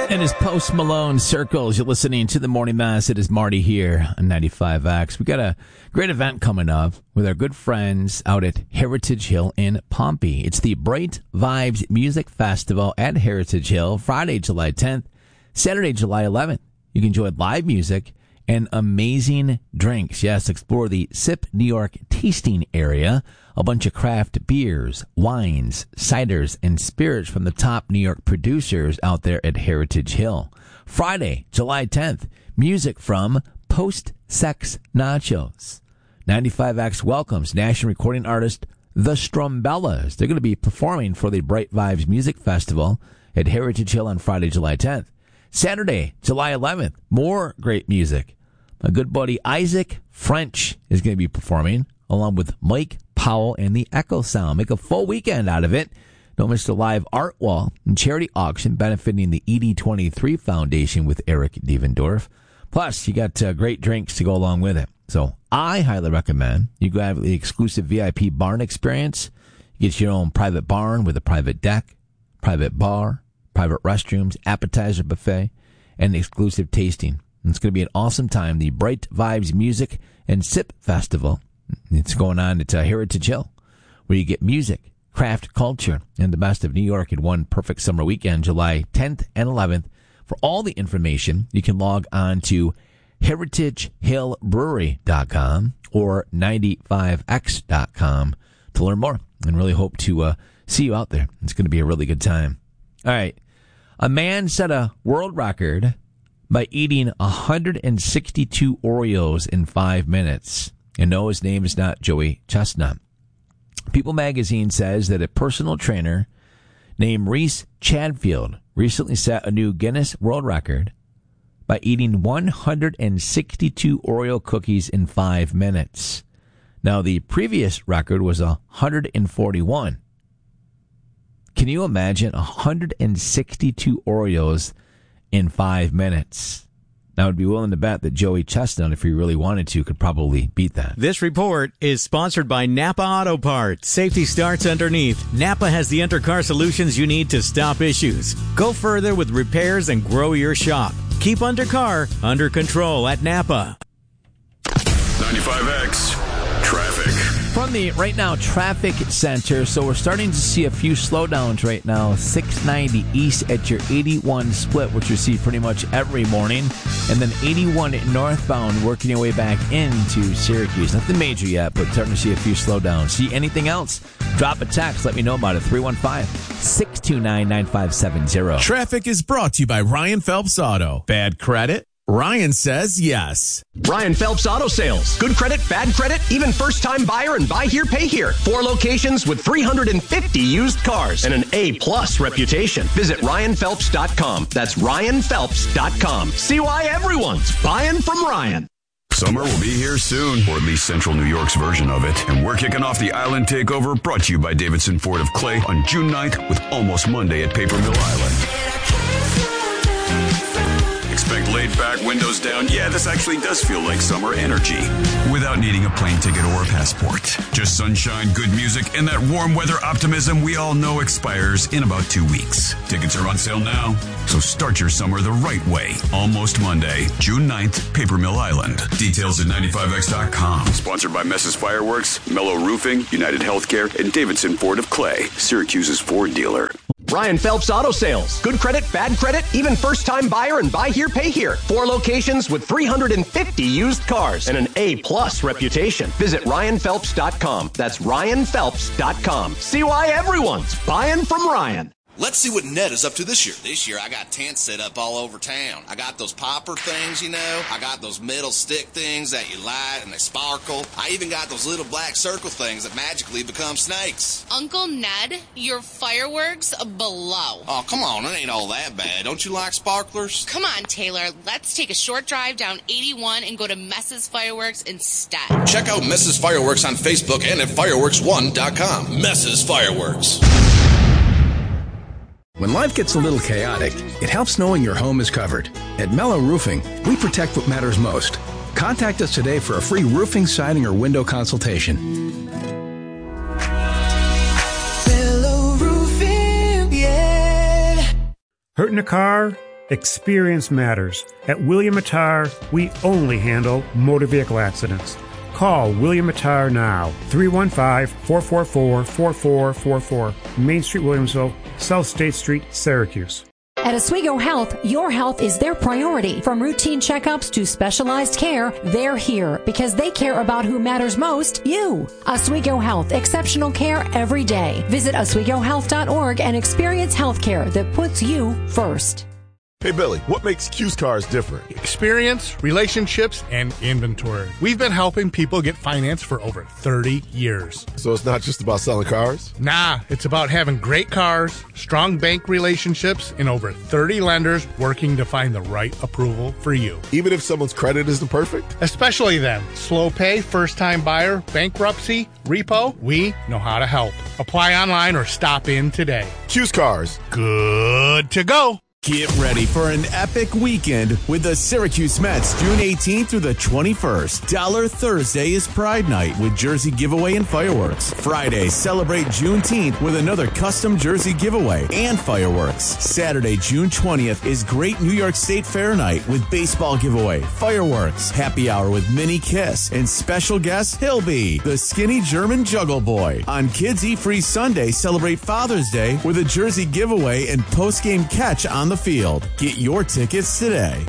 And as Post Malone circles, you're listening to the Morning Mass. It is Marty here on 95X. We got a great event coming up with our good friends out at Heritage Hill in Pompey. It's the Bright Vibes Music Festival at Heritage Hill, Friday, July 10th, Saturday, July 11th. You can enjoy live music and amazing drinks. Yes, explore the Sip New York tasting area. A bunch of craft beers, wines, ciders, and spirits from the top New York producers out there at Heritage Hill. Friday, July 10th, music from Post Sex Nachos. 95X welcomes national recording artist The Strumbellas. They're going to be performing for the Bright Vibes Music Festival at Heritage Hill on Friday, July 10th. Saturday, July 11th, more great music. My good buddy Isaac French is going to be performing, along with Mike Powell and the Echo Sound. Make a full weekend out of it. Don't miss the live art wall and charity auction benefiting the ED23 Foundation with Eric Devendorf. Plus, you got great drinks to go along with it. So I highly recommend you go have the exclusive VIP barn experience. You get your own private barn with a private deck, private bar, private restrooms, appetizer buffet, and exclusive tasting. And it's going to be an awesome time. The Bright Vibes Music and Sip Festival. It's going on at Heritage Hill, where you get music, craft culture, and the best of New York in one perfect summer weekend, July 10th and 11th. For all the information, you can log on to heritagehillbrewery.com or 95x.com to learn more, and really hope to see you out there. It's going to be a really good time. All right. A man set a world record by eating 162 Oreos in 5 minutes. And no, his name is not Joey Chestnut. People magazine says that a personal trainer named Reese Chadfield recently set a new Guinness World Record by eating 162 Oreo cookies in 5 minutes. Now, the previous record was 141. Can you imagine 162 Oreos in 5 minutes? Now, I'd be willing to bet that Joey Chestnut, if he really wanted to, could probably beat that. This report is sponsored by Napa Auto Parts. Safety starts underneath. Napa has the undercar solutions you need to stop issues. Go further with repairs and grow your shop. Keep undercar under control at Napa. 95X Traffic. From the Right Now Traffic Center, so we're starting to see a few slowdowns right now. 690 east at your 81 split, which you see pretty much every morning. And then 81 northbound working your way back into Syracuse. Nothing major yet, but starting to see a few slowdowns. See anything else? Drop a text. Let me know about it. 315-629-9570. Traffic is brought to you by Ryan Phelps Auto. Bad credit? Ryan says yes. Ryan Phelps Auto Sales. Good credit, bad credit, even first-time buyer and buy here, pay here. 4 locations with 350 used cars and an A-plus reputation. Visit RyanPhelps.com. That's RyanPhelps.com. See why everyone's buying from Ryan. Summer will be here soon, or at least Central New York's version of it. And we're kicking off the Island Takeover, brought to you by Davidson Ford of Clay, on June 9th with Almost Monday at Paper Mill Island. Expect laid-back, windows down. Yeah, this actually does feel like summer energy. Without needing a plane ticket or a passport. Just sunshine, good music, and that warm weather optimism we all know expires in about 2 weeks. Tickets are on sale now, so start your summer the right way. Almost Monday, June 9th, Paper Mill Island. Details at 95x.com. Sponsored by Mess's Fireworks, Mellow Roofing, United Healthcare, and Davidson Ford of Clay, Syracuse's Ford dealer. Ryan Phelps Auto Sales. Good credit, bad credit, even first-time buyer and buy here, pay here. 4 locations with 350 used cars and an A-plus reputation. Visit RyanPhelps.com. That's RyanPhelps.com. See why everyone's buying from Ryan. Let's see what Ned is up to this year. This year, I got tents set up all over town. I got those popper things, you know. I got those metal stick things that you light and they sparkle. I even got those little black circle things that magically become snakes. Uncle Ned, your fireworks below. Oh, come on. It ain't all that bad. Don't you like sparklers? Come on, Taylor. Let's take a short drive down 81 and go to Mess's Fireworks instead. Check out Mess's Fireworks on Facebook and at fireworks1.com. Mess's Fireworks. When life gets a little chaotic, it helps knowing your home is covered. At Mellow Roofing, we protect what matters most. Contact us today for a free roofing, siding, or window consultation. Mellow Roofing, yeah. Hurting a car? Experience matters. At William Attar, we only handle motor vehicle accidents. Call William Attar now, 315-444-4444, Main Street, Williamsville, South State Street, Syracuse. At Oswego Health, your health is their priority. From routine checkups to specialized care, they're here because they care about who matters most, you. Oswego Health, exceptional care every day. Visit OswegoHealth.org and experience healthcare that puts you first. Hey, Billy, what makes Q's Cars different? Experience, relationships, and inventory. We've been helping people get financed for over 30 years. So it's not just about selling cars? Nah, it's about having great cars, strong bank relationships, and over 30 lenders working to find the right approval for you. Even if someone's credit isn't perfect? Especially them. Slow pay, first-time buyer, bankruptcy, repo, we know how to help. Apply online or stop in today. Q's Cars. Good to go. Get ready for an epic weekend with the Syracuse Mets June 18th through the 21st. Dollar Thursday is Pride Night with jersey giveaway and fireworks. Friday, celebrate Juneteenth with another custom jersey giveaway and fireworks. Saturday, June 20th is Great New York State Fair Night with baseball giveaway, fireworks, happy hour with Mini Kiss, and special guest Hilby, the skinny German juggle boy. On Kids Eat Free Sunday, celebrate Father's Day with a jersey giveaway and post-game catch on the field. Get your tickets today.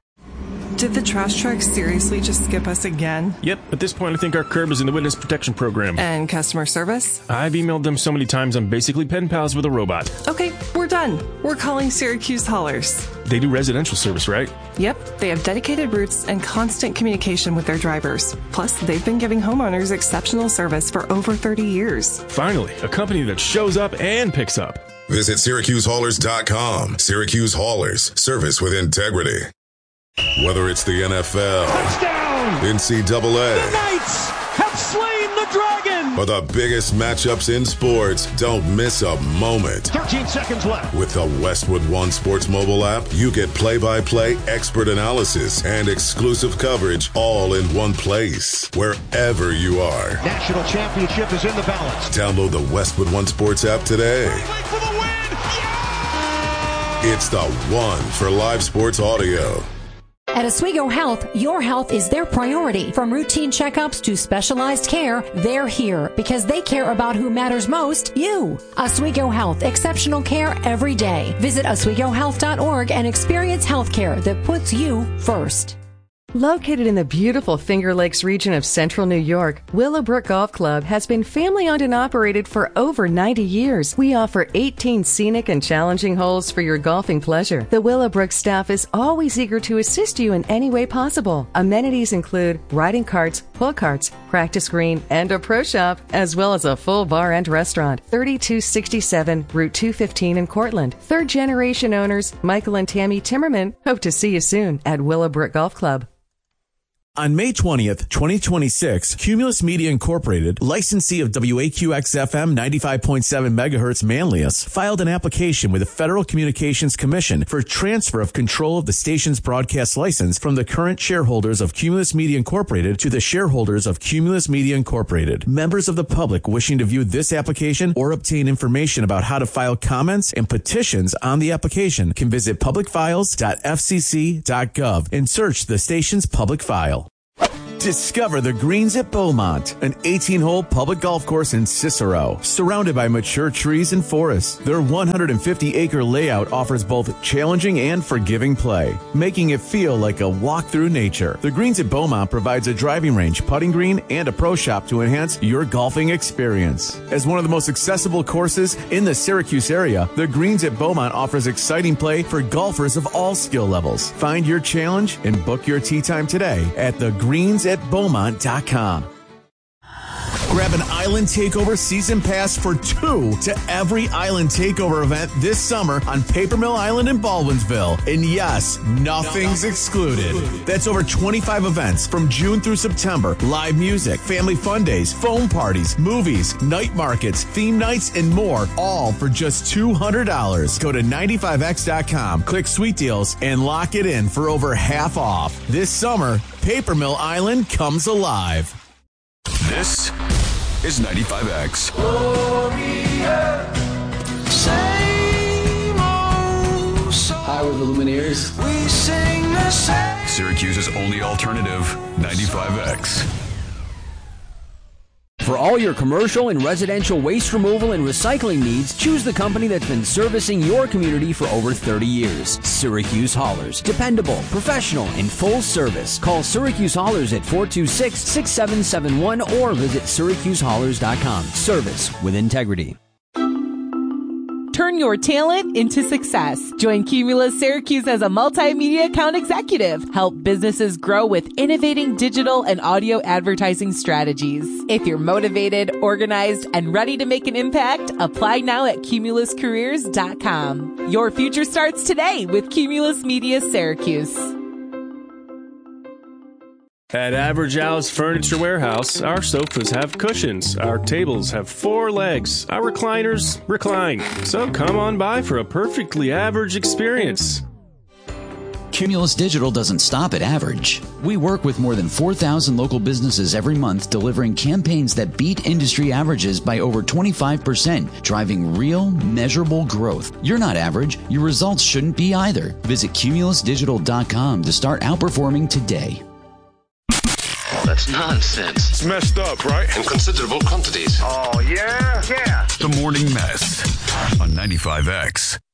Did the trash truck seriously just skip us again? Yep, at this point I think our curb is in the witness protection program. And customer service? I've emailed them so many times I'm basically pen pals with a robot. Okay, we're done. We're calling Syracuse Haulers. They do residential service, right? Yep, they have dedicated routes and constant communication with their drivers. Plus, they've been giving homeowners exceptional service for over 30 years. Finally, a company that shows up and picks up. Visit SyracuseHaulers.com. Syracuse Haulers, service with integrity. Whether it's the NFL, touchdown, NCAA, the Knights have slain the dragon, or the biggest matchups in sports, don't miss a moment. 13 seconds left. With the Westwood One Sports mobile app, you get play-by-play expert analysis and exclusive coverage all in one place, wherever you are. National championship is in the balance. Download the Westwood One Sports app today. For the win! Yeah! It's the one for live sports audio. At Oswego Health, your health is their priority. From routine checkups to specialized care, they're here because they care about who matters most, you. Oswego Health, exceptional care every day. Visit OswegoHealth.org and experience healthcare that puts you first. Located in the beautiful Finger Lakes region of central New York, Willowbrook Golf Club has been family-owned and operated for over 90 years. We offer 18 scenic and challenging holes for your golfing pleasure. The Willowbrook staff is always eager to assist you in any way possible. Amenities include riding carts, pull carts, practice green, and a pro shop, as well as a full bar and restaurant. 3267 Route 215 in Cortland. Third-generation owners Michael and Tammy Timmerman hope to see you soon at Willowbrook Golf Club. On May 20th, 2026, Cumulus Media Incorporated, licensee of WAQX-FM 95.7 MHz Manlius, filed an application with the Federal Communications Commission for transfer of control of the station's broadcast license from the current shareholders of Cumulus Media Incorporated to the shareholders of Cumulus Media Incorporated. Members of the public wishing to view this application or obtain information about how to file comments and petitions on the application can visit publicfiles.fcc.gov and search the station's public file. Discover the Greens at Beaumont, an 18-hole public golf course in Cicero, surrounded by mature trees and forests. Their 150-acre layout offers both challenging and forgiving play, making it feel like a walk through nature. The Greens at Beaumont provides a driving range, putting green, and a pro shop to enhance your golfing experience. As one of the most accessible courses in the Syracuse area, the Greens at Beaumont offers exciting play for golfers of all skill levels. Find your challenge and book your tee time today at thegreensatbeaumont.com. Grab an Island Takeover season pass for 2 to every Island Takeover event this summer on Paper Mill Island in Baldwinsville. And yes, nothing's excluded. That's over 25 events from June through September. Live music, family fun days, foam parties, movies, night markets, theme nights, and more, all for just $200. Go to 95x.com, click Sweet Deals, and lock it in for over half off. This summer, Paper Mill Island comes alive. This is 95X. Hi, fire with the Lumineers. We sing the same. Syracuse's only alternative, 95X. For all your commercial and residential waste removal and recycling needs, choose the company that's been servicing your community for over 30 years. Syracuse Haulers. Dependable, professional, and full service. Call Syracuse Haulers at 426-6771 or visit syracusehaulers.com. Service with integrity. Turn your talent into success. Join Cumulus Syracuse as a multimedia account executive. Help businesses grow with innovating digital and audio advertising strategies. If you're motivated, organized, and ready to make an impact, apply now at cumuluscareers.com. Your future starts today with Cumulus Media Syracuse. At Average Al's Furniture Warehouse, our sofas have cushions, our tables have 4 legs, our recliners recline. So come on by for a perfectly average experience. Cumulus Digital doesn't stop at average. We work with more than 4,000 local businesses every month, delivering campaigns that beat industry averages by over 25%, driving real, measurable growth. You're not average. Your results shouldn't be either. Visit cumulusdigital.com to start outperforming today. That's nonsense. It's messed up, right? In considerable quantities. Oh, yeah? Yeah. The Morning Mess on 95X.